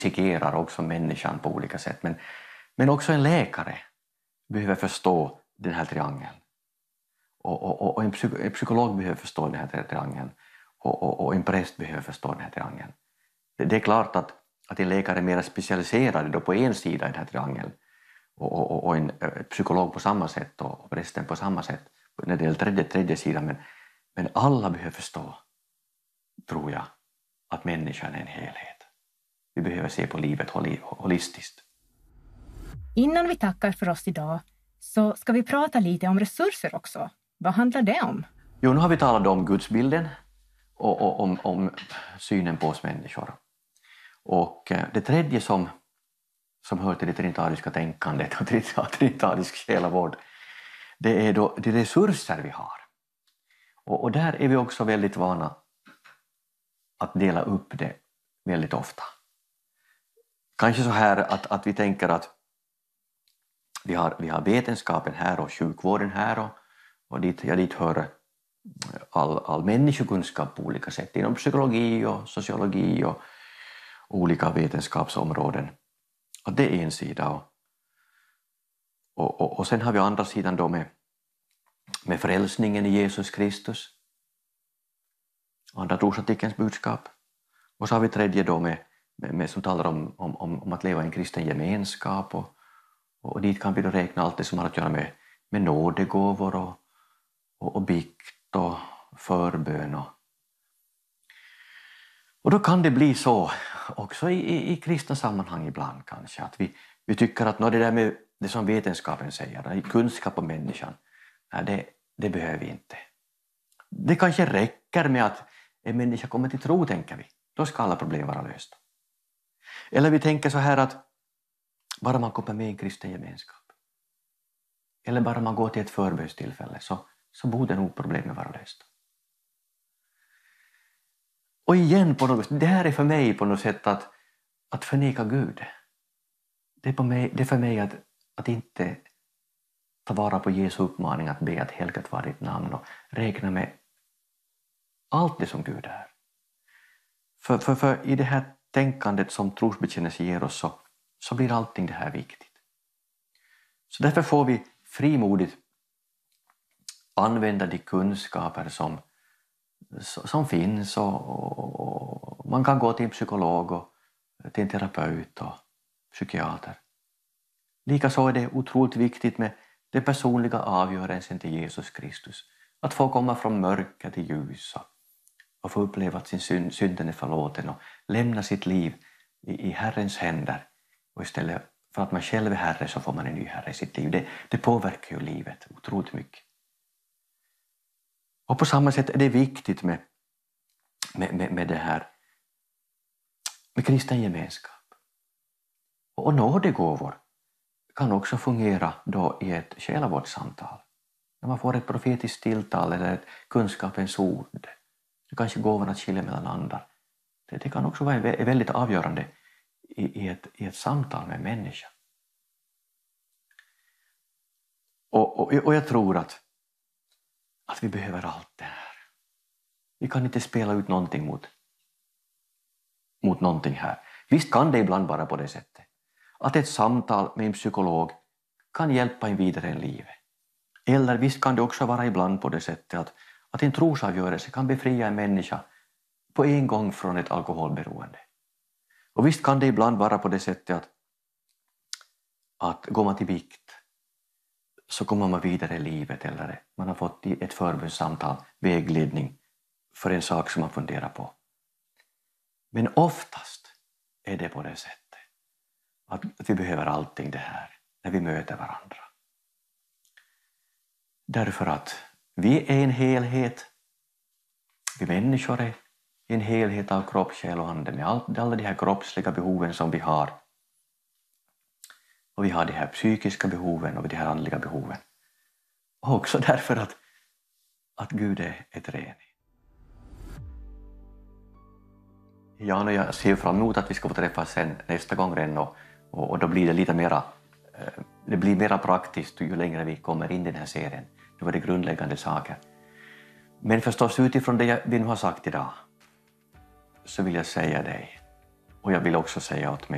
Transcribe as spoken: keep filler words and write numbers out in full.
dissekerar också människan på olika sätt. Men, men också en läkare behöver förstå den här triangeln. Och, och, och en, psyk, en psykolog behöver förstå den här triangeln. Och, och, och en präst behöver förstå den här triangeln. Det, det är klart att, att en läkare är mer specialiserad då på en sida i den här triangeln. Och, och, och en psykolog på samma sätt och prästen på samma sätt när det gäller tredje, tredje sidan. Men, men alla behöver förstå, tror jag, att människan är en helhet. Vi behöver se på livet holistiskt. Innan vi tackar för oss idag så ska vi prata lite om resurser också. Vad handlar det om? Jo, nu har vi talat om gudsbilden och, och om, om synen på oss människor. Och det tredje som, som hör till det trinitariska tänkandet och trinitarisk själavård, det är då de resurser vi har. Och, och där är vi också väldigt vana att dela upp det väldigt ofta. Kanske så här att, att vi tänker att vi har, vi har vetenskapen här och sjukvården här och, och dit, ja, dit hör all, all människokunskap på olika sätt inom psykologi och sociologi och olika vetenskapsområden. Och det är en sida. Och, och, och, och sen har vi andra sidan då med, med frälsningen i Jesus Kristus. Andra trosartikelns budskap. Och så har vi tredje då med, med, med som talar om, om, om att leva i en kristen gemenskap. Och, och dit kan vi då räkna allt det som har att göra med, med nådegåvor och, och, och bikt och förbön. Och, och då kan det bli så också i, i, i kristna sammanhang ibland kanske. Att vi, vi tycker att det där med det som vetenskapen säger, kunskap om människan, nej, det, det behöver vi inte. Det kanske räcker med att en människa kommer till tro, tänker vi. Då ska alla problem vara lösta. Eller vi tänker så här att bara man kommer med i en kristen gemenskap. Eller bara man går till ett förbönstillfälle så, så borde nog problemen vara lösta. Och igen, på något, det här är för mig på något sätt att, att förneka Gud. Det är, på mig, det är för mig att, att inte ta vara på Jesu uppmaning att be att helgat vara ditt namn och räkna med allt det som Gud är. För, för, för i det här tänkandet som trosbekännelse ger oss så, så blir allting det här viktigt. Så därför får vi frimodigt använda de kunskaper som, som finns och, och, och man kan gå till en psykolog och till en terapeut och psykiater. Likaså är det otroligt viktigt med det personliga avgörelsen till Jesus Kristus. Att få komma från mörker till ljus och, och få uppleva att sin synd, synden är förlåten och lämna sitt liv i, i Herrens händer. Och istället för att man själv är herre så får man en ny herre i sitt liv. Det, det påverkar ju livet otroligt mycket. Och på samma sätt är det viktigt med, med, med, med det här med kristen gemenskap. Och nådegåvor kan också fungera då i ett själavårdssamtal. När man får ett profetiskt tilltal eller ett kunskapens ord. Det kanske gåvan att skilja mellan andar. Det, det kan också vara väldigt avgörande i, i, ett, i ett samtal med en människa. Och, och, och jag tror att, att vi behöver allt det här. Vi kan inte spela ut någonting mot, mot någonting här. Visst kan det ibland vara på det sättet. Att ett samtal med en psykolog kan hjälpa en vidare i livet. Eller visst kan det också vara ibland på det sättet att, att en trosavgörelse kan befria en människa på en gång från ett alkoholberoende. Och visst kan det ibland vara på det sättet att, att går man till vikt så kommer man vidare i livet eller man har fått ett förbundssamtal, vägledning för en sak som man funderar på. Men oftast är det på det sättet att vi behöver allting det här när vi möter varandra. Därför att vi är en helhet. Vi människor är en helhet av kropp, själ och ande med alla de här kroppsliga behoven som vi har. Och vi har de här psykiska behoven och de här andliga behoven. Och också därför att, att Gud är ett ren. Ja, och jag ser fram emot att vi ska få träffas sen nästa gång redan och, och då blir det lite mera, det blir mera praktiskt ju längre vi kommer in i den här serien. Det var det grundläggande saker. Men förstås utifrån det vi nu har sagt idag så vill jag säga dig och jag vill också säga åt mig